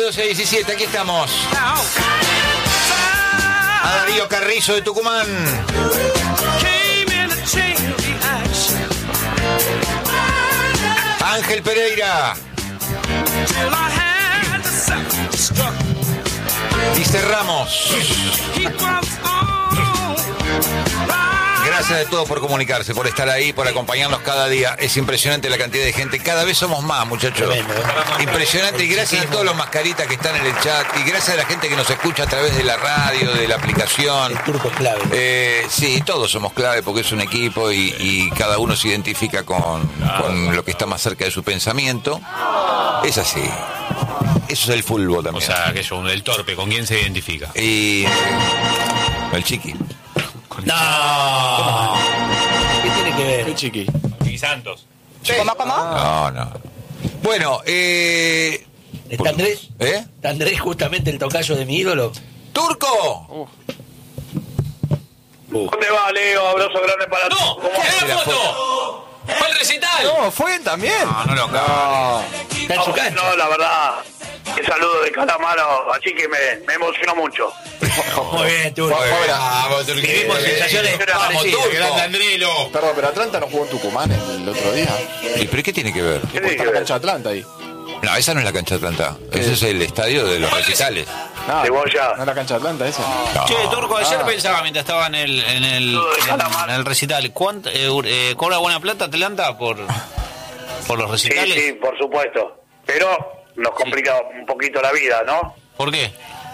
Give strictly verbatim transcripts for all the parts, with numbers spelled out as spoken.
doce a diecisiete, aquí estamos. A Darío Carrizo de Tucumán. Ángel Pereira. Y cerramos. Gracias a todos por comunicarse, por estar ahí, por acompañarnos cada día. Es impresionante la cantidad de gente. Cada vez somos más, muchachos. Tremendo. Impresionante. Y gracias a todos los mascaritas que están en el chat. Y gracias a la gente que nos escucha a través de la radio, de la aplicación. El turco es clave. Eh, sí, todos somos clave porque es un equipo y, y cada uno se identifica con, con lo que está más cerca de su pensamiento. Es así. Eso es el fútbol también. O sea, aquello, el torpe, ¿con quién se identifica? Y el chiqui. No. ¿Qué tiene que ver? ¿Qué chiqui? Chiqui Santos. ¿Cómo, cómo? No, no. Bueno, eh... ¿Está Andrés? ¿Eh? ¿Está Andrés justamente el tocayo de mi ídolo? ¡Turco! Uh. ¿Cómo te va, Leo? Abrazo grande para todos. ¡No! ¿Cómo ¡Qué va? la foto! ¡Fue el recital! No, fue también. No, no lo no. ¿Está en su cancha? No, la verdad, el saludo de Calamaro, así que me, me emocionó mucho. Muy bien, Turco. Vamos, Turquía. Vivimos sensaciones Vamos, parecidas. Turco. ¡Grande Andrelo! Perdón, pero Atlanta no jugó en Tucumán el, el otro día. ¿Y pero qué tiene que ver? ¿Qué está la cancha de Atlanta ahí? No, esa no es la cancha de Atlanta. Ese es el estadio de los recitales. No, Cebolla. ¿no es la cancha de Atlanta esa? No. Che, Turco, ayer Ah. pensaba mientras estaba en el en el, en, en el recital, ¿cuánto, eh, eh, ¿cobra buena plata Atlanta por, por los Sí, recitales? sí, por supuesto. Pero nos complica un poquito la vida, ¿no? ¿Por qué?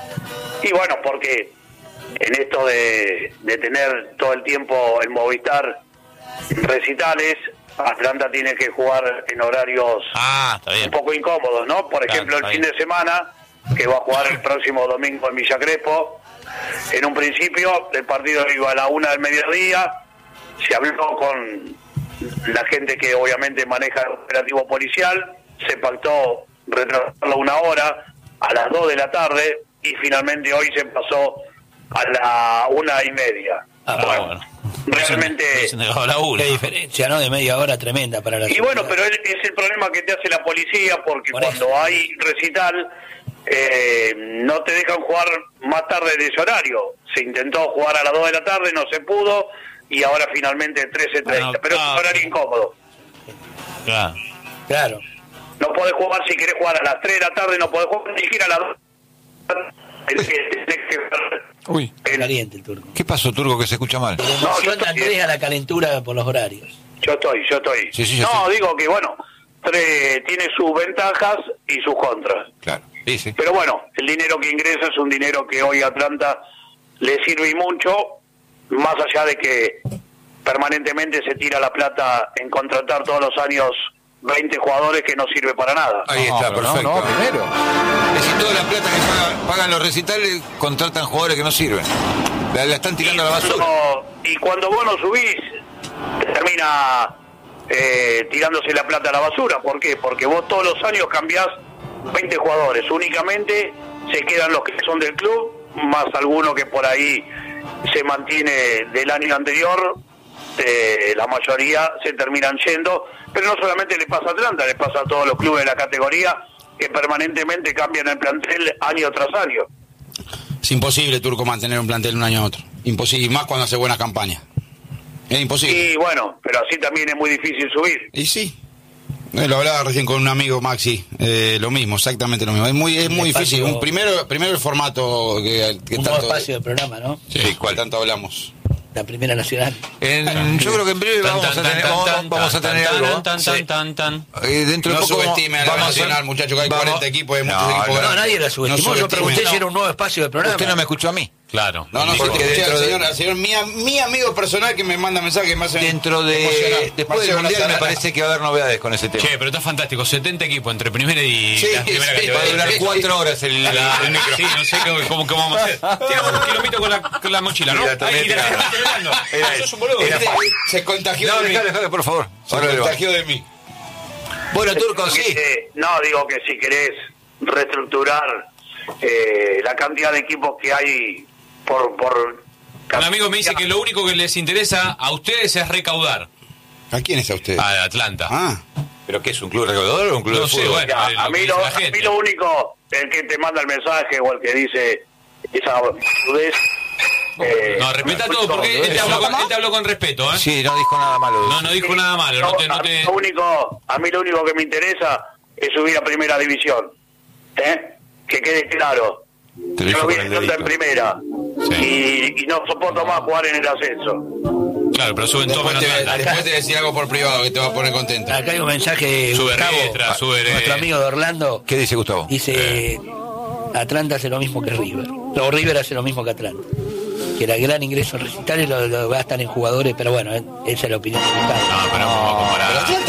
Y bueno, porque en esto de, de tener todo el tiempo en Movistar recitales, Atlanta tiene que jugar en horarios Ah, está bien. un poco incómodos, ¿no? Por Claro, ejemplo, el está fin bien. de semana, que va a jugar el próximo domingo en Villa Crespo. En un principio, el partido iba a la una del mediodía. Se habló con la gente que obviamente maneja el operativo policial. Se pactó retrasarlo una hora a las dos de la tarde y finalmente hoy se pasó a la una y media. Ah, bueno, bueno. realmente... Se negaba la una. Qué diferencia, ¿no? De media hora tremenda para la Y bueno, pero es, es el problema que te hace la policía, porque Por cuando eso. hay recital eh, no te dejan jugar más tarde de ese horario. Se intentó jugar a las dos de la tarde, no se pudo, y ahora finalmente trece treinta. Bueno, pero es un ah, horario incómodo. Claro. Claro. No podés jugar si querés jugar a las tres de la tarde, no podés jugar ni siquiera a las dos. Tenés que- tenés que- Uy. en- Caliente el Turco. ¿Qué pasó, Turco, que se escucha mal? La No, yo emoción de estoy Andrés bien. a la calentura por los horarios. Yo estoy, yo estoy. Sí, sí, yo no, sé. digo que bueno, tre- tiene sus ventajas y sus contras. Claro. Sí, sí. Pero bueno, el dinero que ingresa es un dinero que hoy a Atlanta le sirve y mucho, más allá de que permanentemente se tira la plata en contratar todos los años veinte jugadores que no sirve para nada. Ahí No, está, pero perfecto. No, no, primero. Es decir, toda la plata que pagan, pagan los recitales contratan jugadores que no sirven. La, la están tirando a la basura. No, y cuando vos no subís, termina eh, tirándose la plata a la basura. ¿Por qué? Porque vos todos los años cambiás veinte jugadores. Únicamente se quedan los que son del club, más alguno que por ahí se mantiene del año anterior. Eh, la mayoría se terminan yendo, pero no solamente le pasa a Atlanta, le pasa a todos los clubes de la categoría que permanentemente cambian el plantel año tras año. Es imposible, Turco, mantener un plantel de un año a otro. Imposible, y más cuando hace buenas campañas. Es imposible. Y bueno, pero así también es muy difícil subir. Y sí. Eh, Lo hablaba recién con un amigo, Maxi, eh, lo mismo, exactamente lo mismo. Es muy, es Un muy espacio- difícil. Un, primero, primero el formato que, que Un nuevo tanto, espacio de programa, ¿no? sí, cual tanto hablamos. La Primera Nacional. En- yo creo que en breve vamos a tener, vamos, vamos a tener algo. Tan, tan, tan, tan. Eh, dentro de No poco subestime a la vamos Nacional, muchacho, que hay vamos- cuarenta equipos, hay muchos No, equipos no, No, grandes. nadie la subestimó. Yo subestime, pregunté no. si era un nuevo espacio de programa. Usted no me escuchó a mí. Claro. No, no, Porque porque Escuché dentro al de- señor, al señor, mi, mi amigo personal que me manda mensajes que me hacen Dentro de emocionar. después del Marcelo mundial me Lazarana. parece que va a haber novedades con ese tema. Che, pero está fantástico. setenta equipos entre primera y Sí, la primera sí, Va a categoría. durar cuatro horas el, La- el micro. Sí, no sé cómo, cómo, cómo vamos a hacer. Tiramos un kilómetro con la, con la mochila, ¿no? Y la Ahí, tomé y la tirada. gente hablando. Era Ah, él. sos un boludo. Era ¿viste? fácil. Se contagió No, de mí. dejale, dejale, por favor. Se Ahora le va. contagió de mí. Bueno, Turco, sí. Eh, no, digo que si querés reestructurar eh, la cantidad de equipos que hay por... por Un amigo me dice que lo único que les interesa a ustedes es recaudar. ¿A quién es a usted? A Atlanta. Ah, ¿Pero qué es, un club recaudador o un club No de sé, fútbol? bueno. Ya, lo a, que mí dice lo, la a gente. mí lo único, el que te manda el mensaje o el que dice esa boludez. eh, No, respeta todo, porque él te habló con, él te habló con respeto, ¿eh? Sí, no dijo nada malo. No, no dijo nada malo. No te, no a, te... mí lo único, a mí lo único que me interesa es subir a primera división. ¿Eh? Que quede claro. Te lo Yo dijo no con el vine nunca en dedito. primera. Sí. Y, y no soporto más jugar en el ascenso. Claro, pero suben todo Después menos te, tanda. después te decir algo por privado que te va a poner contento. Acá hay un mensaje de Sube Gustavo, Riestra, sube, eh. nuestro amigo de Orlando. ¿Qué dice Gustavo? Dice, Atlanta hace lo mismo que River. No, River hace lo mismo que Atlanta. Que era gran ingreso en recitales lo, lo gastan en jugadores, pero bueno, esa es la opinión de Gustavo. No, pero no vamos a comparar.